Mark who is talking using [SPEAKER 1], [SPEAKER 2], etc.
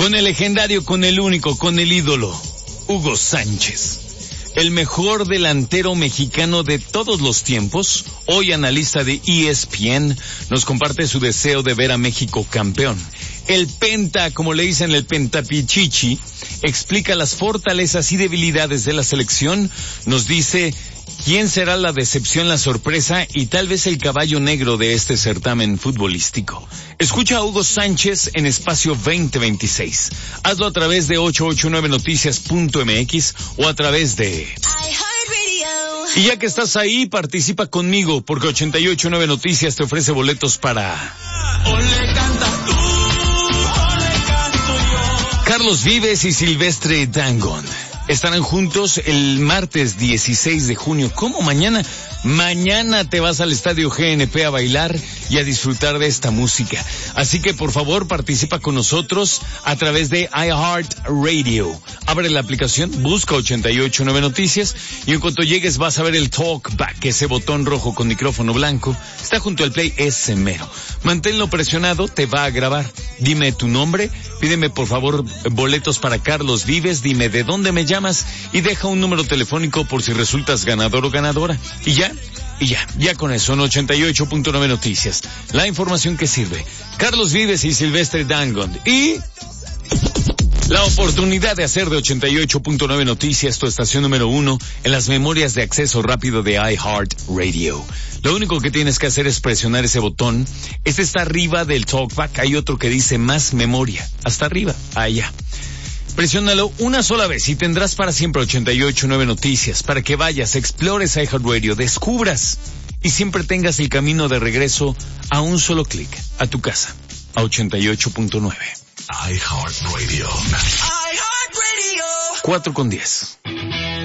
[SPEAKER 1] Con el legendario, con el único, con el ídolo, Hugo Sánchez. El mejor delantero mexicano de todos los tiempos, hoy analista de ESPN, nos comparte su deseo de ver a México campeón. El Penta, como le dicen el Pentapichichi, explica las fortalezas y debilidades de la selección, nos dice quién será la decepción, la sorpresa y tal vez el caballo negro de este certamen futbolístico. Escucha a Hugo Sánchez en Espacio 2026. Hazlo a través de 889noticias.mx o a través de... Y ya que estás ahí, participa conmigo, porque 889 Noticias te ofrece boletos para... ¡Ole, cantas tú! ¡Ole, canto yo! Carlos Vives y Silvestre Dangond estarán juntos el martes 16 de junio. ¿Cómo mañana? Mañana te vas al Estadio GNP a bailar y a disfrutar de esta música. Así que por favor participa con nosotros a través de iHeartRadio. Abre la aplicación, busca 889 Noticias y en cuanto llegues vas a ver el Talkback, ese botón rojo con micrófono blanco. Está junto al play, ese mero. Manténlo presionado, te va a grabar. Dime tu nombre, pídeme por favor boletos para Carlos Vives, dime de dónde me llamas y deja un número telefónico por si resultas ganador o ganadora. Y ya con eso en 88.9 Noticias. La información que sirve. Carlos Vives y Silvestre Dangond. Y la oportunidad de hacer de 88.9 Noticias tu estación número 1 en las memorias de acceso rápido de iHeartRadio. Lo único que tienes que hacer es presionar ese botón. Este está arriba del Talkback. Hay otro que dice más memoria. Hasta arriba. Allá. Presiónalo una sola vez y tendrás para siempre 88.9 Noticias para que vayas, explores iHeartRadio, descubras y siempre tengas el camino de regreso a un solo clic, a tu casa, a 88.9. iHeartRadio. 4:10.